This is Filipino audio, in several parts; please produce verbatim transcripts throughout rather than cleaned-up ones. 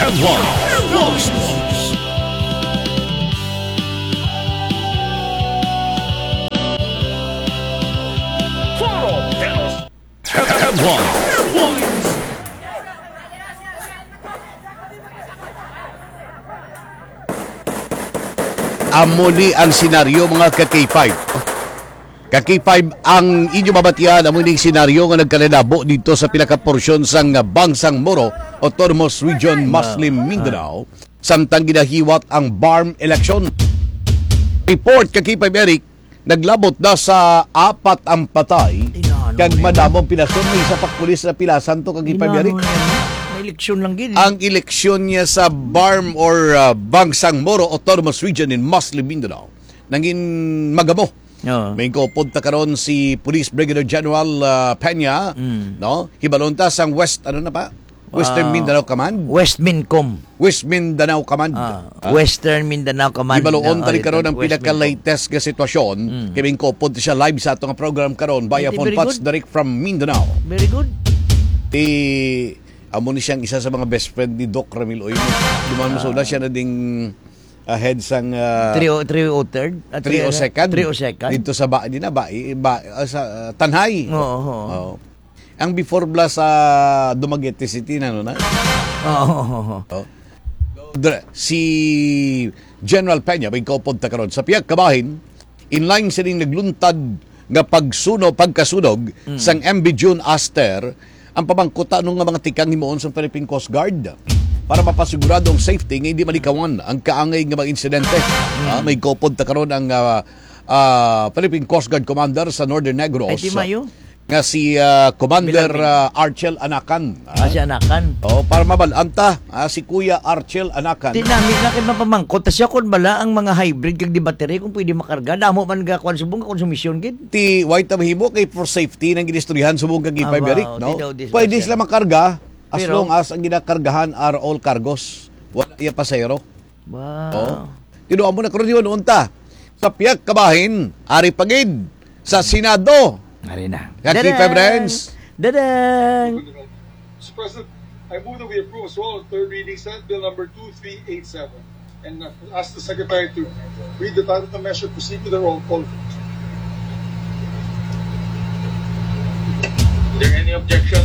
Headline Sports. Headline Sports. Amuli ang senaryo mga ka-K five. Ka-K five ang inyo mabatian amuli ang senaryo nga nagkalalabo dito sa pinaka-porsyon sang Bangsang Moro, Autonomous Region, Muslim Mindanao, samtang ginahiwat ang B A R M election. Report ka-K five Eric, naglabot na sa apat ang patay kag madamong pilason. May isa pa pulis na pilasan to ka-K five Eric. Eleksyon lang gini. Ang eleksyon niya sa B A R M or uh, Bangsang Moro Autonomous Region in Muslim Mindanao nangin magamo. Oh. May kopod ta karon si Police Brigadier General uh, Peña, mm. no? Hibalon ta sang West ano na pa? Western uh, Mindanao Command. West Mincom. West Mindanao Command. Uh, uh, Western Mindanao Command. Hibalon ta rin karon ang pinaka-latest nga sitwasyon. Mm. Kaya may kopod siya live sa atong program karon via phone patch direct from Mindanao. Very good. Eh amo ni siyang isa sa mga best friend ni Doc Ramil Oymo. Duman mo uh, siya na ding ahead sang uh, three oh third uh, three oh second three oh second dito sa ba di na ba, ba uh, sa uh, Tanhay. Oo. Oh, oh. oh. Ang before bla sa uh, Dumaguete City na no na. Oo. Oh, oh. oh. Si General Peña may kopod ta karon sa piyag kabahin inline sining nagluntad nga pagsuno pagkasunog mm. sang M B June Aster ang pamangkuta nung mga tikang himuon sa Philippine Coast Guard para mapasigurado ang safety nga hindi malikawan ang kaangay nga mga insidente. Mm. Uh, may kopod ta karon ang uh, uh, Philippine Coast Guard Commander sa Northern Negros. Ay, di mayo? Nga si uh, Commander uh, Archel Anakan. Ah, si Anakan. Oh, para mabalanta uh, si Kuya Archel Anakan. Tinamit na kay mapamangkot ta siya kun bala ang mga hybrid kag di battery kung pwede makarga damo man ga kwan subong ka konsumisyon gid. Ti white mahimo kay for safety nang ginistoryahan subong kag ah, Iberic, wow, no? Pwede sila makarga as pero, long as ang ginakargahan are all cargos. Wala iya pasahero. Wow. Oh. Tinuan mo na karon diyon unta. Sa piyag kabahin, ari pagid sa Senado. Ari na. Kaki Febrens. Dadang. Mister President, I move that we approve as well third reading Senate Bill number two three eight seven and uh, ask the Secretary to read the title of the measure, proceed to the roll call. Is there any objection?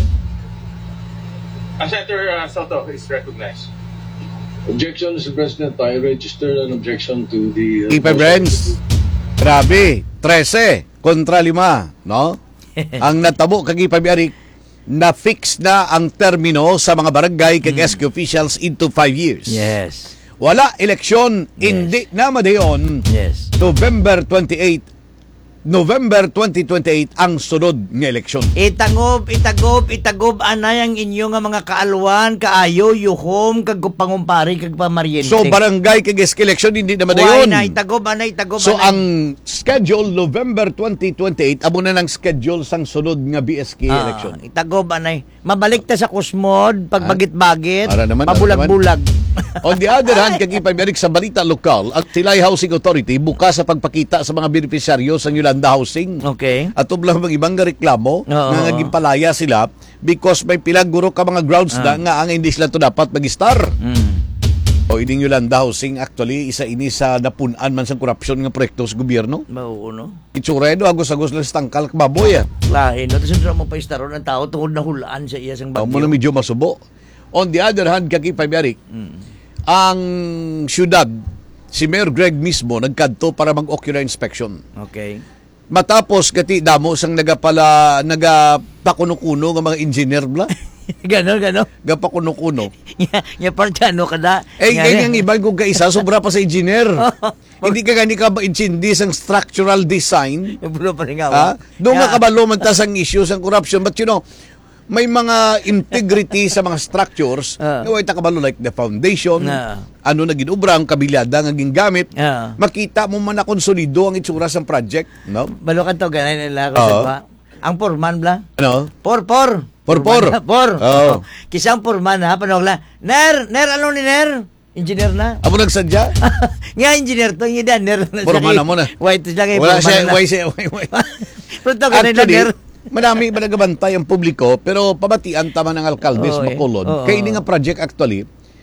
Uh, Senator uh, Soto is recognized. Objection, Mister President. I registered an objection to the... Uh, Kaki Febrens. Grabe. trese kontra lima, no? Ang natabo kagi Pabiarik na fix na ang termino sa mga barangay kag mm. S K officials into five years. Yes. Wala eleksyon, yes. Hindi na madayon. Yes. November twenty-eighth, November twenty twenty-eight ang sunod nga eleksyon. Itagob, itagob, itagob anay ang inyo nga mga kaalwan, kaayo, yuhom, kag pangumpari, kag pamaryente. So barangay kag S K election hindi na madayon. Why na, itagob anay, itagob so, anay. So ang schedule November twenty twenty-eight amo na ng schedule sang sunod nga B S K ah, election. Itagob anay. Mabalik ta sa kusmod, pagbagit-bagit, ah, mabulag-bulag. On the other hand, kag Ipamirik sa balita lokal, ang Tilay Housing Authority bukas sa pagpakita sa mga beneficiaryo sa Yolanda Housing. Okay. At ublang mga ibang reklamo nga naging palaya sila because may pilang guro ka mga grounds uh. na nga ang hindi sila to dapat mag-star. Mm. O ining Yolanda Housing actually isa ini sa napunan man sa korupsyon nga proyekto sa gobyerno. Mao no. Itsuredo agos-agos lang sa tangkal baboy. Lain no tasod mo pa istaron ang tao tungod na hulaan sa iya sang bagyo. Mo na medyo masubo. On the other hand, kaki Pamirik, mm. ang syudad, si Mayor Greg mismo, nagkadto para mag-ocular inspection. Okay. Matapos, kati damo, sang nagapala, nagapakuno-kuno ng mga engineer bla. Ganon, ganon. Gapakuno-kuno. Nga partano ka na. Eh, ganyan ibang kung kaisa, sobra pa sa engineer. Hindi ka gani ka ba-intindi sang structural design. Bulo pa rin nga. Ha? Doon nga kabalo man ta sang issues, sang corruption. But you know, may mga integrity sa mga structures uh, nga way takabalo like the foundation, uh, ano na ginubra ang kabilyada nga gingamit, uh, makita mo man na konsolido ang itsura sa project, no? Balo ka to ganay nila ko uh, sa ang porman bla. Ano? Por por. Por por. Por. Oh. Kisang porman ha panogla. Ner, ner ano ni ner? Engineer na. Amo nagsadya? Nga engineer to, nga ner. Porman na mo na. Wait, lang kay porman. Wala siya, wait siya, wait, wait. Pero to ganay na ner. Marami ba nagabantay ang publiko pero pabatian tama ng alkalde sa Bacolod. Oh, oh. Kaya ini nga project actually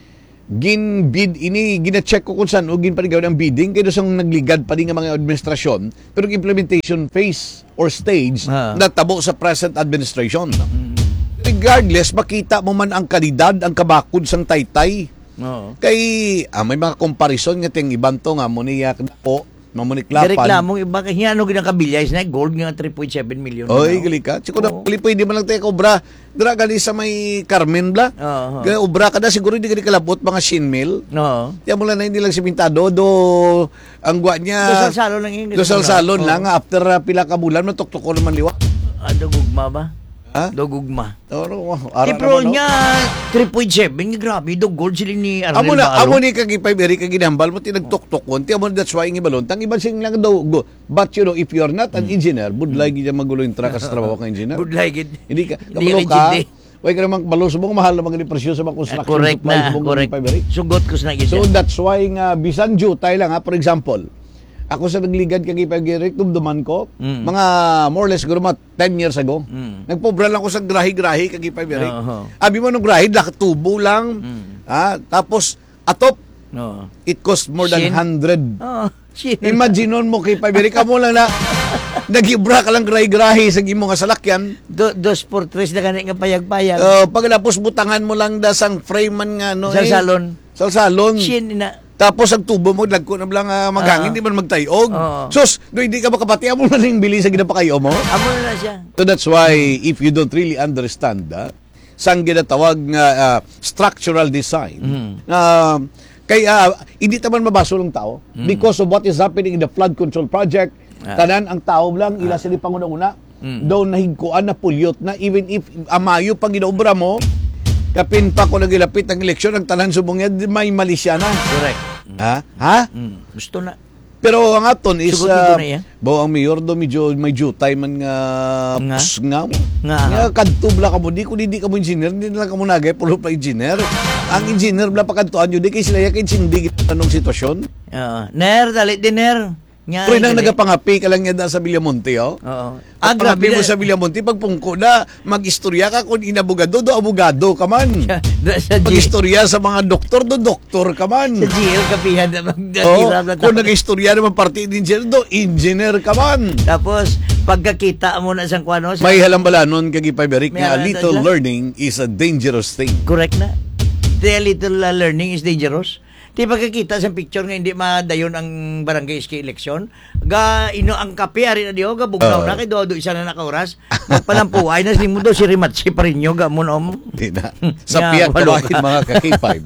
ginbid ini gina-check ko kung saan o ginpaligaw ng bidding kaya sang nagligad pa rin ng mga administrasyon pero yung implementation phase or stage Ah. natabo sa present administration. Regardless, makita mo man ang kalidad, ang kabakod sang taytay. Oo. Kay ah, may mga comparison nga ting ibang to nga muniyak na po, mamuniklapan. Direklamong iba kay ano ginang kabilyay na gold nga three point seven million. Oy, gali ka. Siko na Oo. pili pwede man lang tayo obra. Dira gali sa may Carmen bla. Oo. Kaya obra ka na siguro hindi ka kalabot mga shin mill. No. Tiyan mo lang na hindi lang simentado do ang gwa niya. Dosal salon lang yun. Dosal salon lang nga after uh, pila ka bulan matuktok ko naman liwa. Ano gugma ba? Ha? Dogugma. Oro, Di pro niya three point seven, grabe do gold sila ni Arnel Amo na, Baalo. amo ni kag ipay beri kag ginambal mo tinagtuktok kon. Tiyan mo that's why ang ibalon. Tang iban sing lang daw go. But you know if you're not an engineer, budlay gid magulo yung truck sa trabaho ka engineer. Good like it. Hindi ka Hindi kabalo ka ka. rigid, Way ka naman balo subong mahal na mga presyo sa mga construction Correct supplies na, mo correct. ipay beri. Sugot ko sa So nagyan. that's why nga bisan jutay lang ha for example. Ako sa nagligad kag ipag-direct dumduman ko, Mm. mga more or less siguro mga ten years ago. Mm. Nagpobra lang ko sa grahi-grahi kag ipag-direct. Oo. Abi mo nung grahi lakat tubo lang. Mm. Ah, tapos atop No. it cost more than Shin. one hundred. Oh, shit. Imagine nun mo kay ipag-direct ka mo lang na nagibra ka lang grahi-grahi sa imo nga salakyan. Do, dos por tres na ganit nga payag-payag. Uh, pagkatapos butangan mo lang da sang frame man nga no Sa eh. salon. Sa salon. Shin na. Tapos ang tubo mo, lagko na lang uh, maghangin, Oo. di man magtayog. Oo. Sus, do hindi ka makapati, amo na rin bili sa ginapakayo mo. Amo na na siya. So that's why, if you don't really understand, uh, sang ginatawag nga uh, structural design, Mm. uh, kaya hindi taman mabaso ng tao because of what is happening in the flood control project. Ah. Tanan ang tao lang, ila sila panguna-una, Mm. daw nahigkuan na pulyot na even if amayo pag ginaobra mo, kapin pa ko nagilapit ang eleksyon, ang tanan subong yan, may mali siya na. Correct. Ha? Ha? Mm. Gusto na. Pero ang aton is Sugot uh, nito na yan. bo ang mayor do medyo may jutay man nga Nga? pus nga Nga. nga kadtubla ka mo di kun hindi ka mo engineer hindi na lang ka mo nagay pulo pa engineer ang engineer bla pakantuan yun di kay sila kay sindi anong sitwasyon Oo. Ner, dali din ner. Nya. pero nang gani. nagapangapi ka lang yan da sa Villamonte oh Oo. ah Ah, grabe grabe mo na. sa Villamonte pagpungko na magistorya ka kung inabogado do abogado ka man Da- sa G- magistorya sa mga doktor do doktor ka man sa G L kapihan na oh, magdahirap na kung tao. nag-istorya naman party engineer do engineer ka man. Tapos, pagkakita mo na sa kwano, sa, May halambalanon kag ipayberik May nga a halambalanon little sila? learning is a dangerous thing. correct na. The little uh, learning is dangerous. Di pagkakita sa picture nga hindi madayon ang barangay ski election, ga ino ang kape ari na diyo ga bugnaw Oo. na kay do do isa na nakauras. Magpalampuay na simo do si Rimatsi pa rin nyo ga mo nom. Di na. Sa Nga, piyag walo kabahin ka. mga ka-K five.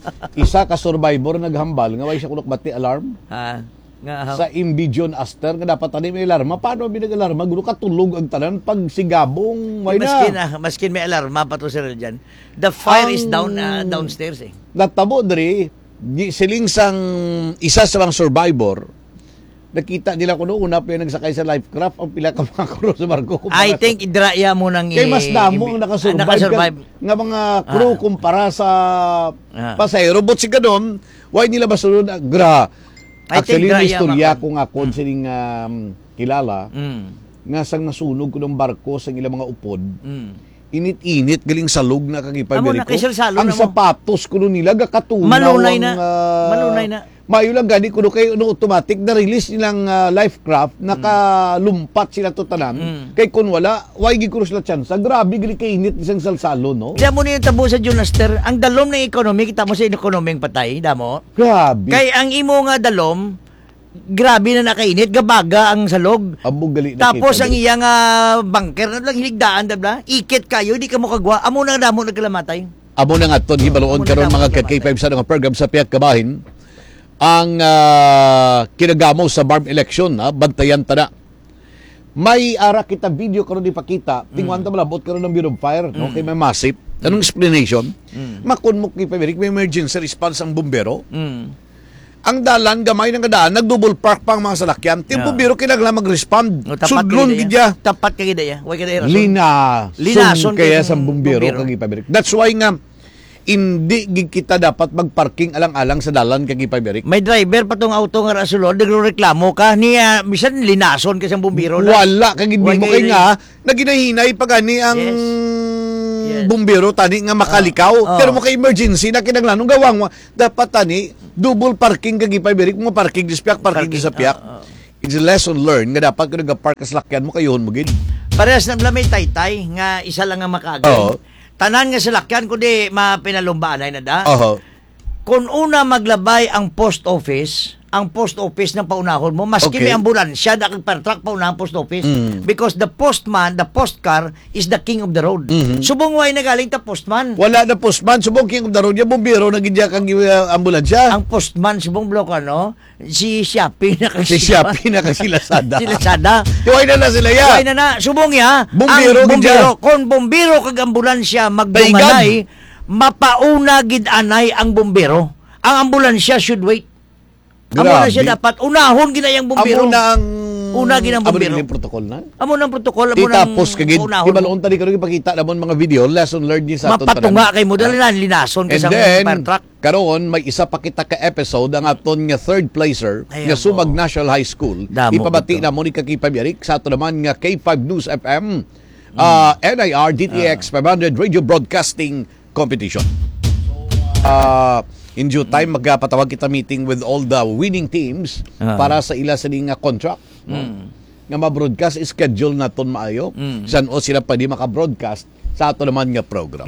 Isa ka survivor naghambal nga way siya kunok bati alarm Ha. Nga ha. sa Imbijon Aster nga dapat tani may alarma. Paano binag-alarma? Gulo ka tulog ang tanan pag sigabong way Maskin na. ah, maskin may alarma pa to sir diyan. The fire is Ang- down uh, downstairs eh. Natabo diri di siling sang isa sa mga survivor nakita nila kuno una pa yung nagsakay sa life craft ang pila ka mga crew sa barko. I think idraya mo nang Kay mas damo ang ah, nakasurvive, nakasurvive. ka- nga mga crew Ah. kumpara sa Ah. pasahero. But si Gadon, why nila ba sunod? na- Gra. I Actually, think may dra- istorya yaman. ko nga kung sining um, kilala, Mm. nga sang nasunog ko ng barko sa ilang mga upod, Mm. init-init, galing salog na kagipay Amo na, ko. kay Sal-Salo Ang na mo. sapatos ko nun nila, gakatunaw Malunay ang, na. ah, Malunay na. Mayo lang gani kuno kay no automatic na release nilang uh, life craft nakalumpat sila to tanan Mm. kay kun wala why gi kuno sila chance grabe gili kay init isang salsalo no Diyan mo na yung tabo sa Junaster, ang dalom ng economy, kita mo sa economy patay, damo. grabe Kay ang imo nga dalom, grabe na nakainit, gabaga ang salog. abog gali Tapos kita, ang gali. iyang uh, bunker na lang hinigdaan, dabla. Ikit kayo, di ka mo kagwa. Amo na damo nagkalamatay. amo na nga ton Amo hibaloon na karon dapat mga namatay. K five sa mga program sa Piyak Kabahin ang uh, kinagamo sa barm election ha bantayan ta na may ara kita video karon ipakita tingwan ta malabot karon ng Bureau of Fire no kay may massive anong explanation makun mo kay Pabrik may emergency response ang bumbero Mm. ang dalan gamay ng daan nag-double park pa ang mga salakyan Yeah. timpo biro kinagla mag-respond No, tapat sudlon kay gidya Tapat kay daya. Way kay daya. lina Linason sun kaya kay sa bumbero bumbero. kag Pabrik that's why nga hindi gid kita dapat magparking alang-alang sa dalan kag Pabrik May driver pa tong auto nga rasulod, nagreklamo ka niya, bisan linason ka sa bumbiro na. wala kag hindi Why mo kay kay nga naginahinay pag ani ang Yes. Yes. bumbero tani nga makalikaw. Oh. Pero mo kay emergency na kinanglanong gawang mo, dapat tani double parking kag ipayberik mo parking di sapiak, parking di sapiak. Oh, oh. It's a lesson learned nga dapat kung nag-park ka sa lakyan mo kayohon mo gid. Parehas na may taytay nga isa lang nga makaagay. Oo. Tanan nga sa lakyan kundi mapinalumbaan ay na da. Oho. Kung una maglabay ang post office, ang post office ng paunahon mo, maski Okay. may ambulansya, na per-truck paunahon post office. Mm. Because the postman, the postcar, is the king of the road. Mhm. Subong way na galing ta postman. Wala na postman, subong king of the road, yung bumbero na gidya kang uh, ambulansya. Ang postman, subong blok, ano, si Shopee na kasi. Si Shopee na kasi Lazada. Si Lazada. Tuway na na sila ya. Kaya na na, subong ya, Bumbiro, ang bumbiro, gidya. kung bumbiro kag ambulansya magdunganay, mapauna gid anay ang bumbiro. Ang ambulansya should wait. Amo na Grabe. siya dapat unahon ginayang bumbiro. Amo na ang Una ginang bumbiro. Amo na yung protocol na. Amo nang protokol, amo Di nang tapos kagid, unahon. di ba noon tadi karon ipakita namon mga video, lesson learned din sa aton Mapatunga kay mo dali na linason ka And sa then, fire truck. karon may isa pa kita ka episode ang aton nga third placer Ay, nga Subag amo. National High School. Damo Ipabati ito. na mo ni Kaki Pabiarik sa ato naman nga K five News F M, uh, N I R, D T X five hundred Radio Broadcasting Competition. Uh, in due time, magpatawag kita meeting with all the winning teams Ah. para sa ila sa nga contract. No? Nga ma-broadcast, schedule na ton maayo. San o sila pa di maka-broadcast sa ato naman nga program.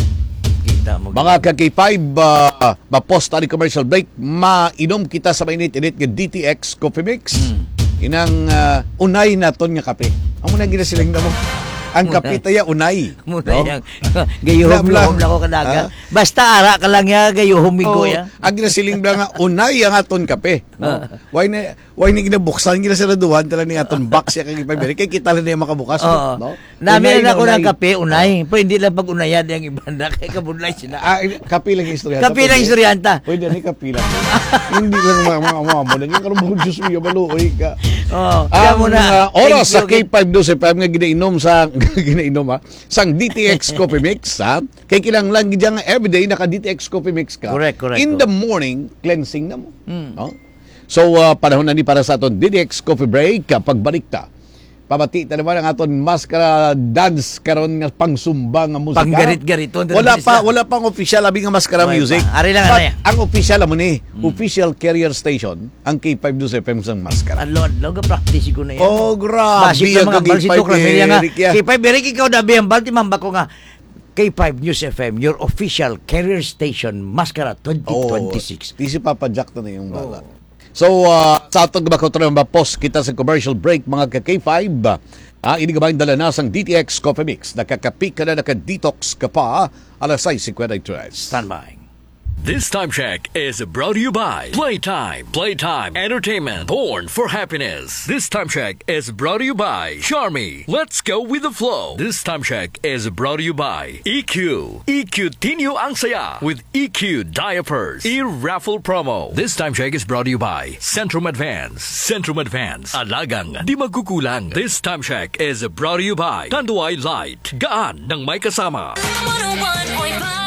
Kita mo. Mga ka-K five, uh, ma-post ani commercial break, mainom kita sa mainit-init nga D T X Coffee Mix. Inang uh, unay naton nga kape. Amo na gina silang na mo. Ang kape taya unay. Muna No? yang gayuhom-yuhom na ko kadaga. Basta ara ka lang ya gayuhom migo Oh, ya. ang ginasiling ba nga unay ang aton kape. No? Why na why ni ginabuksan gina sa raduhan tala ni aton box ya kay pabiri kay kita lang niya makabukas. Oo. No? Namin Unay na ako unay. ng kape, unay. Pero hindi lang pag unayan yung iba na kay kabunlay sila. Ah, kape lang yung istorya. Kape lang istoryanta. Pwede ni kape lang. Hindi lang mga mga mga mo lang yung karong Diyos mo maluoy ka. Oh, kaya Ang mo na. uh, oras sa Thank K you. five News F M nga ginainom sa ginainom ha. Sang D T X Coffee Mix ha. Kay kilang lang gid nga everyday naka D T X Coffee Mix ka. Correct, correct. In the morning cleansing na mo. No? So uh, panahon na ni para sa aton D T X Coffee Break kapag balik ta. Pabati ta naman ang aton maskara dance karon nga pangsumba nga musika. Panggarit-gariton. Wala pa wala pang official abi nga maskara Wala music. pa. Ari lang, But ari. ang official amo ni, official carrier station ang K five News F M sang maskara. Alon, lo ga practice ko na yan. Oh, grabe. Basic na mga Ang bal si K five Tukra Melia nga. Eric, yeah. K five Eric, ikaw na biyang balti mamba ko nga. K five News F M, your official carrier station, Mascara twenty twenty-six. Oh, di si Papa Jack na yung bala. So, uh, sa atong gabakotro ng post kita sa commercial break, mga ka-K five, ah, ini gabayin dala na sang D T X Coffee Mix. Nakakapi ka na, naka-detox ka pa, alas sais fifty-tres. Stand by. This time check is brought to you by Playtime. Playtime Entertainment, born for happiness. This time check is brought to you by Charmy. Let's go with the flow. This time check is brought to you by E Q. E Q Tinyo ang saya with E Q diapers. E-raffle promo. This time check is brought to you by Centrum Advance. Centrum Advance. Alagang di magkukulang. This time check is brought to you by Tanduay Light. Gaan ng may kasama. one oh one point five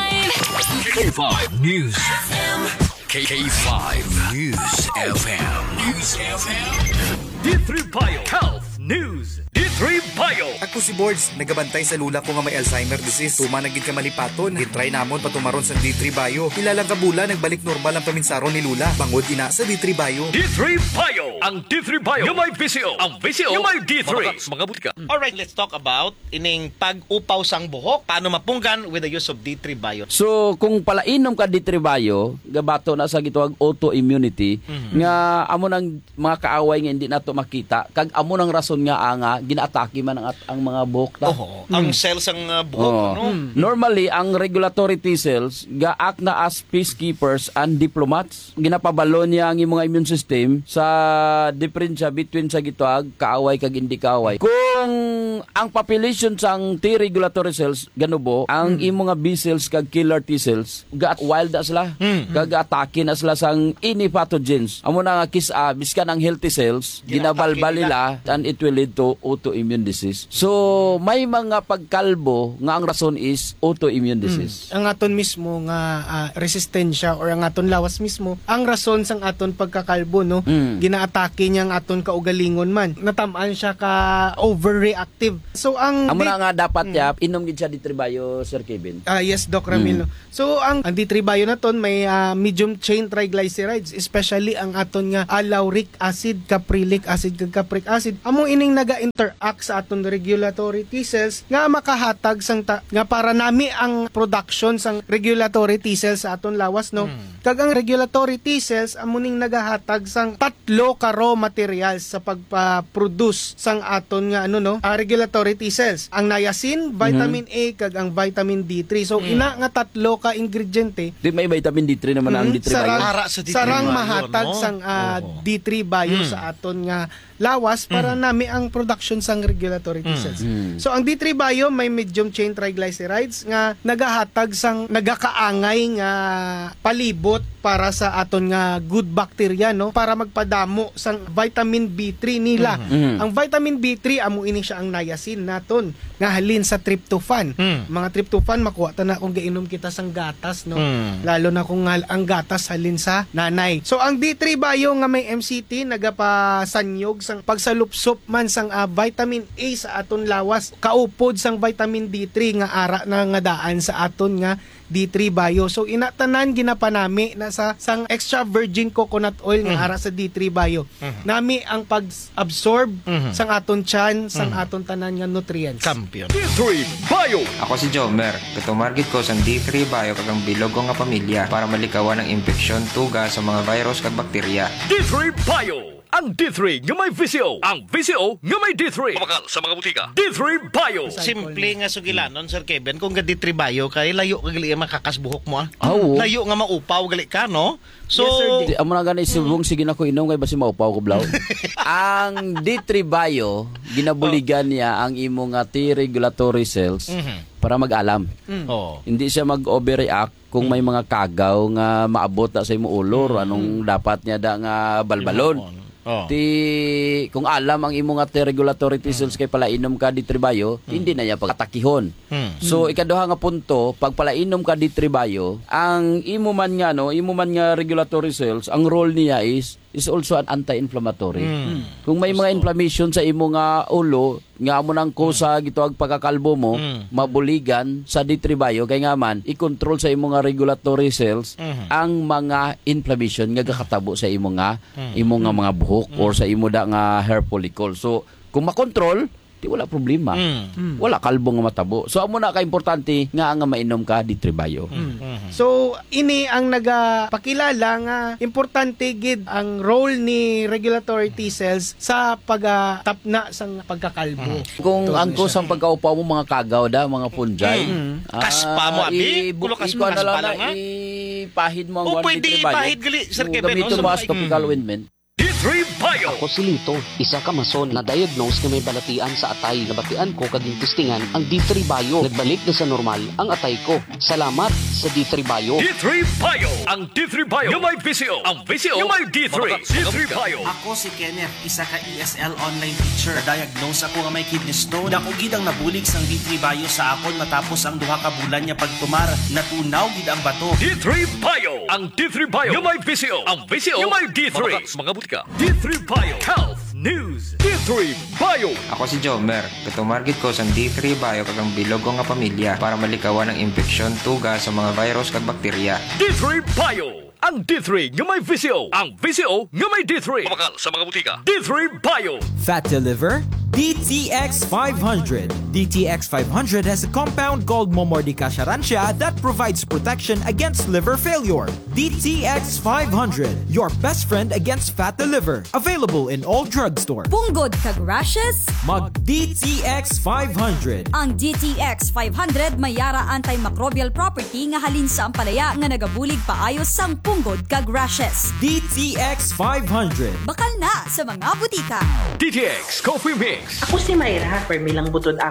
K five News F M. K five News F M. News F M. D three Bio Health News. D three Bio. Ako si Boards, nagabantay sa lula ko nga may Alzheimer disease. Tuma nagid ka malipaton. Gitry namon patumaron sa D three Bio. Ilalang kabula nagbalik normal ang paminsaron ni Lula. Bangod ina sa D three Bio. D three Bio. Ang D three Bio. Yung may V C O. Ang V C O. Yung may D three. Mga butika. Alright, let's talk about ining pag-upaw sang buhok. Paano mapunggan with the use of D three Bio. So kung palainom ka D three Bio, gabato na sa gituwag autoimmunity nga amo nang mga kaaway nga hindi nato makita kag amo nang rason nga anga ginaatake man ang, at- ang mga buhok ta. Oho, ang cells ang uh, buhok, Oo. ano? Normally, ang regulatory T-cells ga-act na as peacekeepers and diplomats. Ginapabalo niya ang imong immune system sa diferensya between sa gituag kaaway kag hindi kaaway. Kung ang population sang T regulatory cells ganubo, ang imong nga B cells kag killer T-cells ga wild na sila. Kag atake na sila sang any pathogens. Amo na nga kisa biskan ang healthy cells ginabalbal nila and it will lead to autoimmunity. autoimmune disease. So may mga pagkalbo nga ang rason is autoimmune disease. Mm. Ang aton mismo nga uh, resistensya or ang aton lawas mismo, ang rason sang aton pagkakalbo, no? Mm. Ginaatake niya ang aton kaugalingon man. Natamaan siya ka overreactive. So ang ang muna nga dapat mm. ya inom gid siya D three bio, Sir Kevin. Ah uh, yes, Doc Ramil. Mm. So ang, ang D three bio naton may uh, medium chain triglycerides, especially ang aton nga uh, lauric acid, caprylic acid, kag capric acid. Among ining naga-interact sa aton regulatory T cells nga makahatag sang ta, nga para nami ang production sang regulatory T cells sa aton lawas, no. Mm. Kag ang regulatory T cells amuning nagahatag sang tatlo ka raw materials sa pagpa-produce sang aton nga ano no, uh, regulatory T cells. Ang niacin, vitamin mm-hmm. A kag ang vitamin D three. So mm. ina nga tatlo ka ingrediente. Di may vitamin D three naman mm-hmm. ang D three sarang, bio. Sa D three sarang bio, mahatag no? sang uh, oh. D three bio mm. sa aton nga lawas para mm. nami ang production sang regulatory T cells. Mm. So ang D three bio may medium chain triglycerides nga nagahatag sang nagakaangay nga palibot para sa aton nga good bacteria, no, para magpadamo sang vitamin B three nila. Mm. Ang vitamin B three amo ini siya ang niacin naton nga halin sa tryptophan. Mm. Mga tryptophan makuha ta na kung gainom kita sang gatas, no. Mm. Lalo na kung ang gatas halin sa nanay. So ang D three bio nga may M C T nagapasanyog sang pagsalupsop man sang uh, vitamin A sa aton lawas, kaupod sang vitamin D three nga ara na nga daan sa aton nga D three bio. So inatanan ginapanami na sa sang extra virgin coconut oil nga mm-hmm. ara sa D three bio. Mm-hmm. Nami ang pag-absorb mm-hmm. sang aton tiyan, sang mm-hmm. aton tanan nga nutrients. Champion. D three bio. Ako si Jomer. Katumargit ko sang D three bio kag ang bilog ko nga pamilya para malikawan ang infeksyon, tuga sa mga virus kag bakterya. D three bio. Ang D three nga may V C O. Ang V C O nga may D three. Kumakal sa mga butika. D three bio. Simple nga sugilanon, Sir Kevin. Kung ga D three bio, kay layo ka gali makakasbuhok mo. Ah. Oh. Layo nga maupaw gali ka, no? So, yes, amo na gani subong sige na ko inom kay basi maupaw ko blaw. Ang D three bio, ginabuligan niya ang imo nga T regulatory cells mm-hmm. para mag-alam. Mm. Oh. Hindi siya mag-overreact kung may mga kagaw nga maabot na sa imo ulo, mm. anong dapat niya da nga balbalon. Oh. Ti kung alam ang imo nga T regulatory T cells kay palainom ka D three bio, hmm. hindi na niya pagtakihon. Hmm. So ikaduha nga punto, pag palainom ka D three bio, ang imo man nga no, imo man nga regulatory cells, ang role niya is is also an anti-inflammatory. Hmm. Kung may mga inflammation sa imo nga ulo, nga amo nang kusa hmm. gito ag pagkakalbo mo, hmm. mabuligan sa D three bio kay nga man i-control sa imo nga regulatory cells hmm. ang mga inflammation nga gakatabo sa imo nga hmm. imo nga mga buhok hmm. or sa imo da nga hair follicle. So kung makontrol, di wala problema. Mm. Wala kalbo nga matabo. So amo na ka importante nga nga mainom ka D three bio. Mm. Mm-hmm. So ini ang nagapakilala nga importante gid ang role ni regulatory T cells sa pagtapna sang pagkakalbo. Mm. Kung ang kusang pagkaupaw mo mga kagaw da, mga fungi, mm. uh, kaspa mo abi, kulo kaspa kaspa lang ha. Ipahid mo ang oh, D three bio. O pwede ipahid gali, Sir Kevin. Gamito mo as topical ointment. D three bio. Ako si Lito, isa ka mason na diagnose na may balatian sa atay. Nabatian ko kaging testingan ang D three bio. Nagbalik na sa normal ang atay ko. Salamat sa D three bio. D three bio. Ang D three bio yung may V C O. Ang V C O yung may D three. D three bio. Ako si Kenneth, isa ka E S L online teacher. Diagnose ako nga may kidney stone. Dako gid ang nabulig sang D three bio sa akon matapos ang duha ka bulan niya pagtumar. Natunaw gid ang bato. D three bio. Ang D three bio yung may V C O. Ang V C O yung may D three. Mga butika. D three bio. Health News. D three bio. Ako si Jomer. Katumargit ko sa D three bio kag ang bilog ko nga pamilya para malikawan ang infeksyon, tuga sa mga virus kag bakterya. D three bio. Ang D three nga may V C O. Ang V C O nga may D three. Kumakal sa mga butika. D three bio. Fatty liver? D T X five hundred. D T X five hundred has a compound called Momordica charantia that provides protection against liver failure. D T X five hundred, your best friend against fatty liver. Available in all drugstores. Punggod kag rashes? Mag D T X five hundred. Ang D T X five hundred may yara antimicrobial property nga halin sa ampalaya nga nagabulig paayos sang punggod kag rashes. D T X five hundred. Bakal na sa mga butika. D T X Coffee Mix. Ako si Mayra, permilang butod ako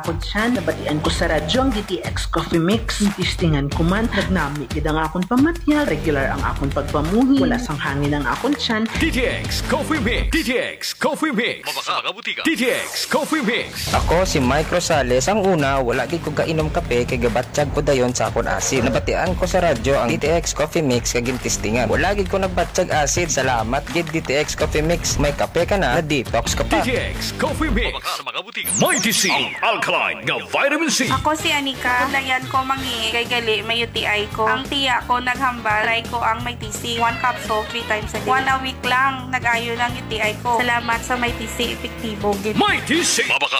akong tiyan, nabatian ko sa radyo ang D T X Coffee Mix. Tistingan ko man, nagnami gid ang akong pamatyag, regular ang akong pagpamuhi, wala sang hangin ang akong tiyan. D T X Coffee Mix. D T X Coffee Mix. Mabaka butika. D T X Coffee Mix. Ako si Mike Rosales. Ang una, wala gid ko kainom kape kay gabatsyag ko dayon sa akon acid. Nabatian ko sa radyo ang D T X Coffee Mix kag gintistingan. Wala gid ko nagbatsyag acid. Salamat gid D T X Coffee Mix. May kape ka na, na-detox ka pa. D T X Coffee Mix. Mabaka sa mga butika. Mighty C. Ang alkaline nga vitamin C. Ako si Anika. Dayan ko mangi kay gali may U T I ko. Ang tiya ko naghambal. Try ko ang may T C. One capsule three times a day. One a week lang nag-ayo ng U T I ko. Salamat sa may T C. Epektibo. Mighty C. Mabaka